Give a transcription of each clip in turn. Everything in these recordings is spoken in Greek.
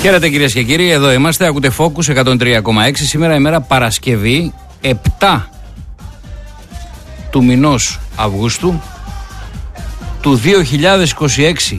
Χαίρετε κυρίες και κύριοι, εδώ είμαστε, ακούτε Focus 103,6. Σήμερα ημέρα Παρασκευή 7 του μηνός Αυγούστου του 2026.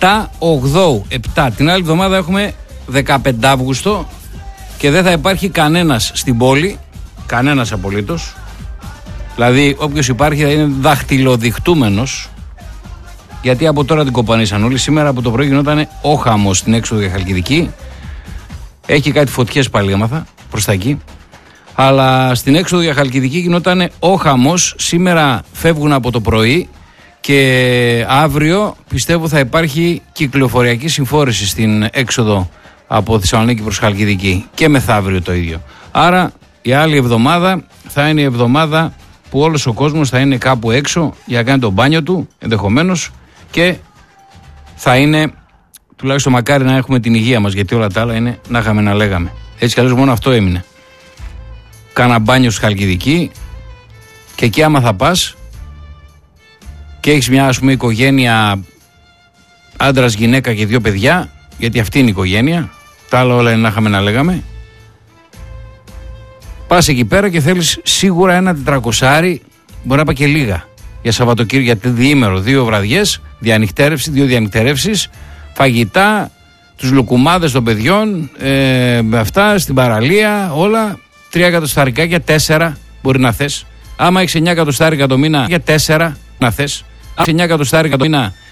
7 την άλλη εβδομάδα έχουμε 15 Αύγουστο και δεν θα υπάρχει κανένας στην πόλη, κανένας απολύτως. Δηλαδή όποιος υπάρχει θα είναι δαχτυλοδειχτούμενος, γιατί από τώρα την κοπανίσαν όλοι. Σήμερα από το πρωί γινόταν ο χαμός στην έξοδο για Χαλκιδική. Έχει κάτι φωτιές πάλι έμαθα προς τα εκεί. Αλλά στην έξοδο για Χαλκιδική γινόταν ο χαμός. Σήμερα φεύγουν από το πρωί και αύριο πιστεύω θα υπάρχει κυκλοφοριακή συμφόρηση στην έξοδο από Θεσσαλονίκη προς Χαλκιδική και μεθαύριο το ίδιο. Άρα η άλλη εβδομάδα θα είναι η εβδομάδα που όλος ο κόσμος θα είναι κάπου έξω για να κάνει το μπάνιο του ενδεχομένως και θα είναι, τουλάχιστον μακάρι να έχουμε την υγεία μας, γιατί όλα τα άλλα είναι να είχαμε να λέγαμε. Έτσι κι αλλιώς μόνο αυτό έμεινε. Κάνα μπάνιο στη Χαλκιδική και εκεί άμα θα πας και έχεις μια ας πούμε οικογένεια, άντρας, γυναίκα και 2 παιδιά, γιατί αυτή είναι η οικογένεια, τα άλλα όλα είναι να είχαμε να λέγαμε, πας εκεί πέρα και θέλεις σίγουρα ένα 400, μπορεί να πάει και λίγα, για Σαββατοκύριακο, γιατί διήμερο, 2 βραδιές, 2 διανυκτερεύσεις, φαγητά, τους λουκουμάδες των παιδιών, αυτά στην παραλία, όλα, 3 εκατοσταρικάκια, 4 μπορεί να θες. Άμα έχεις 9 εκατοστάρικα το μήνα, για 4 να θες. 9 εκατοστάρικα το μήνα